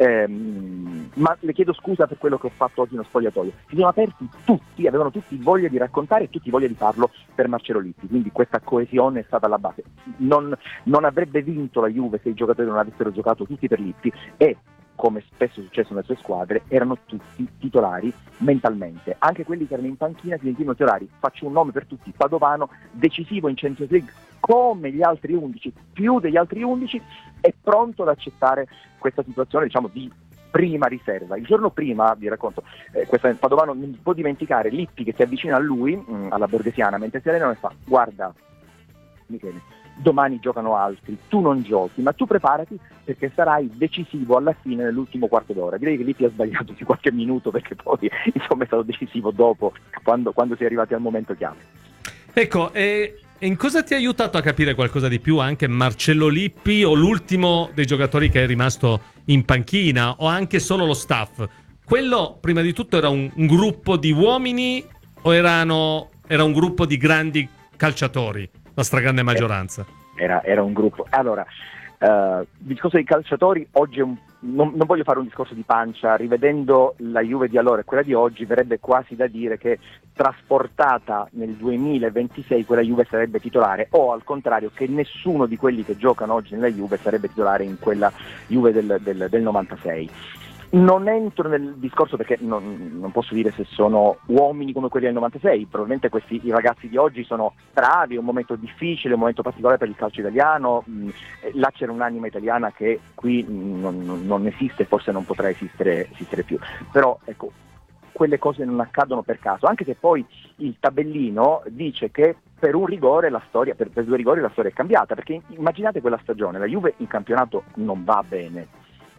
I: ma le chiedo scusa per quello che ho fatto oggi nello spogliatoio. Si sono aperti tutti, avevano tutti voglia di raccontare e tutti voglia di farlo per Marcello Lippi, quindi questa coesione è stata alla base. Non avrebbe vinto la Juve se i giocatori non avessero giocato tutti per Lippi, e come spesso è successo nelle sue squadre erano tutti titolari mentalmente, anche quelli che erano in panchina si sentivano titolari. Faccio un nome per tutti: Padovano, decisivo in Champions League come gli altri 11, più degli altri 11, è pronto ad accettare questa situazione, diciamo, di prima riserva. Il giorno prima, vi racconto, Padovano non può dimenticare Lippi che si avvicina a lui, alla Borghesiana, mentre si allenano, e fa guarda Michele, domani giocano altri, tu non giochi, ma tu preparati perché sarai decisivo alla fine, nell'ultimo quarto d'ora. Direi che Lippi ha sbagliato di qualche minuto, perché poi insomma è stato decisivo dopo, quando si è arrivati al momento chiave.
F: Ecco, e in cosa ti ha aiutato a capire qualcosa di più anche Marcello Lippi, o l'ultimo dei giocatori che è rimasto in panchina, o anche solo lo staff? Quello prima di tutto era un gruppo di uomini o era un gruppo di grandi calciatori, la stragrande maggioranza?
I: Era un gruppo. Allora, il discorso dei calciatori oggi non voglio fare un discorso di pancia. Rivedendo la Juve di allora e quella di oggi, verrebbe quasi da dire che trasportata nel 2026 quella Juve sarebbe titolare, o al contrario che nessuno di quelli che giocano oggi nella Juve sarebbe titolare in quella Juve del 96. Non entro nel discorso perché non posso dire se sono uomini come quelli del 96, probabilmente i ragazzi di oggi sono bravi, è un momento difficile, un momento particolare per il calcio italiano, là c'era un'anima italiana che qui non esiste, forse non potrà esistere più, però ecco, quelle cose non accadono per caso, anche se poi il tabellino dice che per un rigore la storia, per 2 rigori la storia è cambiata, perché immaginate quella stagione, la Juve in campionato non va bene.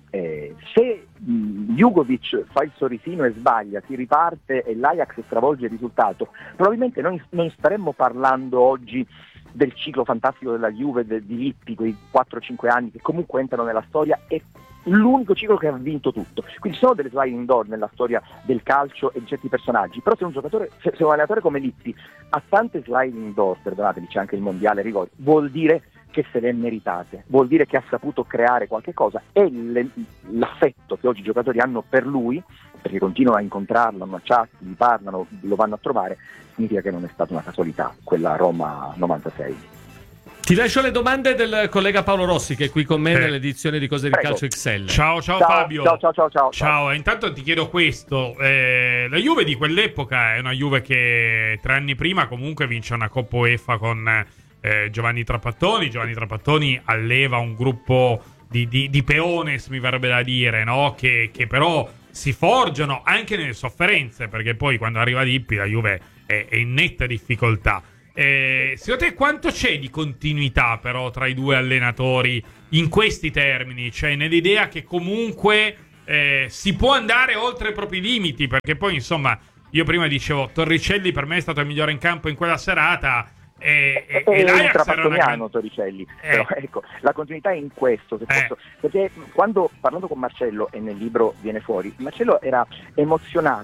I: Se Jugovic fa il sorrisino e sbaglia, si riparte e l'Ajax stravolge il risultato, probabilmente non staremmo parlando oggi del ciclo fantastico della Juve, di Lippi, quei 4-5 anni che comunque entrano nella storia, è l'unico ciclo che ha vinto tutto. Quindi ci sono delle sliding door nella storia del calcio e di certi personaggi, però se un allenatore come Lippi ha tante sliding door, perdonatemi, c'è anche il mondiale rigori, vuol dire che se le è meritate, vuol dire che ha saputo creare qualche cosa, e l'affetto che oggi i giocatori hanno per lui, perché continuano a incontrarlo, hanno chat, gli parlano, lo vanno a trovare, significa che non è stata una casualità quella Roma 96.
F: Ti lascio le domande del collega Paolo Rossi, che è qui con me nell'edizione di Cose di Calcio XL.
G: Ciao Fabio.
I: Ciao.
G: Intanto ti chiedo questo, la Juve di quell'epoca è una Juve che 3 anni prima comunque vince una Coppa UEFA con Giovanni Trapattoni alleva un gruppo di peones, mi verrebbe da dire, no? Che però si forgiano anche nelle sofferenze, perché poi quando arriva Lippi la Juve è in netta difficoltà. Secondo te quanto c'è di continuità però tra i 2 allenatori in questi termini? Cioè nell'idea che comunque si può andare oltre i propri limiti, perché poi insomma io prima dicevo Torricelli per me è stato il migliore in campo in quella serata, e l'Ajax era una
I: Torricelli, però ecco, la continuità è in questo, perché quando parlando con Marcello, e nel libro viene fuori, Marcello era emozionato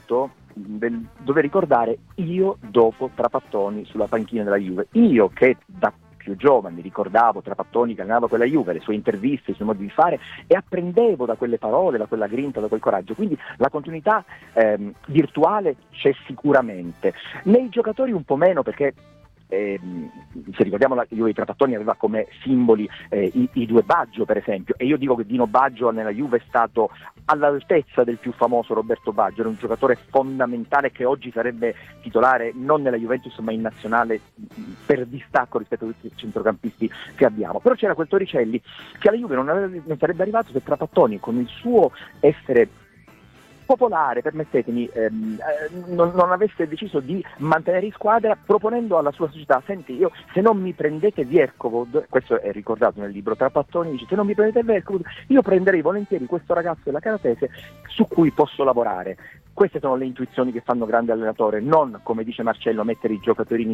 I: del dover ricordare io dopo Trapattoni sulla panchina della Juve, io che da più giovane ricordavo Trapattoni che allenava quella Juve, le sue interviste, i suoi modi di fare, e apprendevo da quelle parole, da quella grinta, da quel coraggio. Quindi la continuità virtuale c'è sicuramente. Nei giocatori un po' meno, perché se ricordiamo la Juve di Trapattoni aveva come simboli i due Baggio, per esempio, e io dico che Dino Baggio nella Juve è stato all'altezza del più famoso Roberto Baggio, era un giocatore fondamentale che oggi sarebbe titolare non nella Juventus ma in nazionale per distacco rispetto a tutti i centrocampisti che abbiamo. Però c'era quel Torricelli che alla Juve non sarebbe arrivato se Trapattoni, con il suo essere popolare, permettetemi, non avesse deciso di mantenere in squadra, proponendo alla sua società: senti, io se non mi prendete Vierkovod, questo è ricordato nel libro, Trapattoni dice: se non mi prendete Vierkovod, io prenderei volentieri questo ragazzo della Caratese su cui posso lavorare. Queste sono le intuizioni che fanno grande allenatore, non, come dice Marcello, mettere i giocatori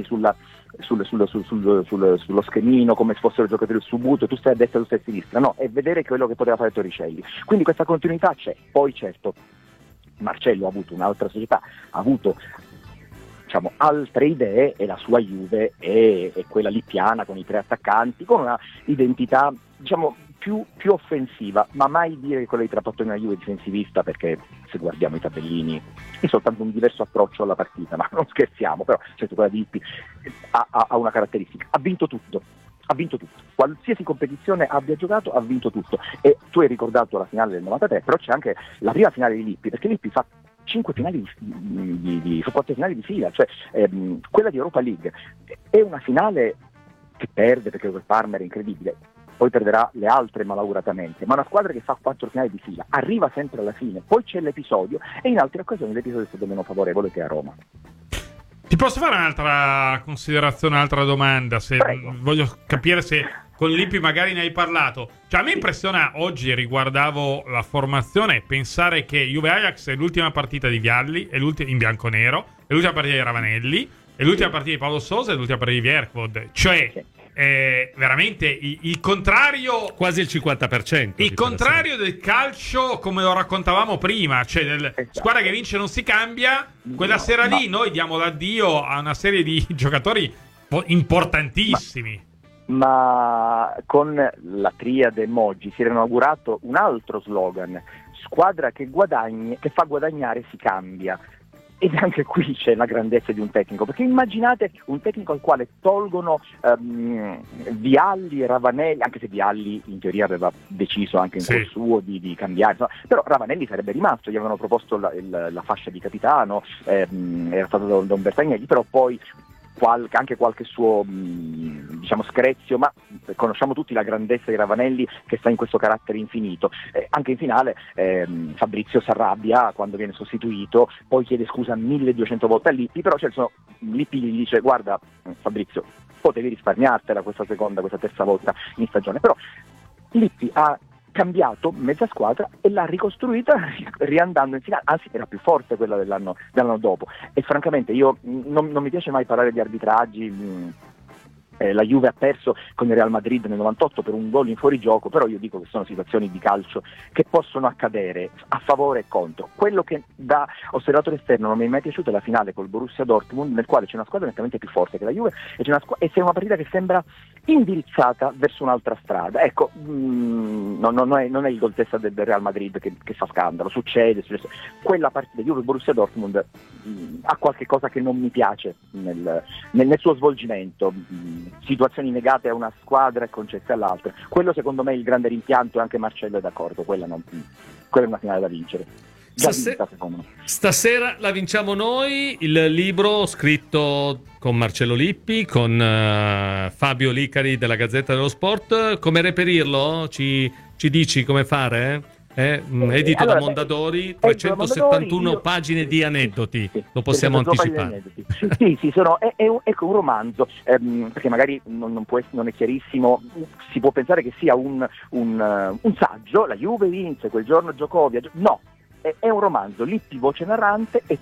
I: sullo schemino come se fossero giocatori del subuto, tu stai a destra, tu stai a sinistra, no, è vedere quello che poteva fare Torricelli. Quindi questa continuità c'è. Poi certo Marcello ha avuto un'altra società, ha avuto altre idee, e la sua Juve è quella lippiana con i 3 attaccanti, con una identità più offensiva, ma mai dire che quella di Trapattoni è una Juve difensivista, perché se guardiamo i tabellini è soltanto un diverso approccio alla partita, ma non scherziamo. Però certo quella di Lippi ha una caratteristica: ha vinto tutto, qualsiasi competizione abbia giocato ha vinto tutto. E tu hai ricordato la finale del 93, però c'è anche la prima finale di Lippi, perché Lippi fa 4 finali di fila, cioè quella di Europa League è una finale che perde perché quel Parma era incredibile, poi perderà le altre malauguratamente, ma una squadra che fa 4 finali di fila arriva sempre alla fine. Poi c'è l'episodio, e in altre occasioni l'episodio è stato meno favorevole, che a Roma.
G: Ti posso fare un'altra considerazione, un'altra domanda? Voglio capire se con Lippi magari ne hai parlato. Cioè, a me impressiona, oggi riguardavo la formazione, pensare che Juve-Ajax è l'ultima partita di Vialli, è in bianconero, è l'ultima partita di Ravanelli, è l'ultima partita di Paolo Sousa, è l'ultima partita di Vierkovod. Cioè, veramente il contrario,
F: quasi il 50%,
G: il contrario del calcio come lo raccontavamo prima, cioè squadra che vince non si cambia. Quella sera lì noi diamo l'addio a una serie di giocatori importantissimi.
I: Ma con la triade Moggi si era inaugurato un altro slogan: squadra che fa guadagnare si cambia. Ed anche qui c'è la grandezza di un tecnico, perché immaginate un tecnico al quale tolgono Vialli e Ravanelli, anche se Vialli in teoria aveva deciso anche in cuor suo di cambiare, però Ravanelli sarebbe rimasto, gli avevano proposto la fascia di capitano, era stato da Umberto Agnelli, però poi anche qualche suo screzio, ma conosciamo tutti la grandezza di Ravanelli, che sta in questo carattere infinito. Anche in finale Fabrizio si arrabbia quando viene sostituito, poi chiede scusa 1200 volte a Lippi, però Lippi gli dice: guarda Fabrizio, potevi risparmiartela questa terza volta in stagione. Però Lippi ha cambiato mezza squadra e l'ha ricostruita riandando in finale, anzi era più forte quella dell'anno dopo. E francamente io non mi piace mai parlare di arbitraggi. La Juve ha perso con il Real Madrid nel 98 per un gol in fuorigioco, però io dico che sono situazioni di calcio che possono accadere a favore e contro. Quello che da osservatore esterno non mi è mai piaciuto è la finale col Borussia Dortmund, nel quale c'è una squadra nettamente più forte che la Juve e c'è una partita che sembra indirizzata verso un'altra strada. Ecco, non è il gol testa del Real Madrid che fa scandalo, succede. Quella partita Juve Borussia Dortmund ha qualche cosa che non mi piace nel suo svolgimento. Situazioni negate a una squadra e concesse all'altra. Quello secondo me è il grande rimpianto, e anche Marcello è d'accordo, quella è una finale da vincere.
F: Stasera la vinciamo noi. Il libro scritto con Marcello Lippi, con Fabio Licari della Gazzetta dello Sport. Come reperirlo? Ci dici come fare? Edito da Mondadori, 371 pagine di aneddoti, lo possiamo anticipare.
I: Sì, è un romanzo, perché magari non è chiarissimo, si può pensare che sia un saggio, la Juve vinse, quel giorno Giocovi, no, è un romanzo, Lippi voce narrante e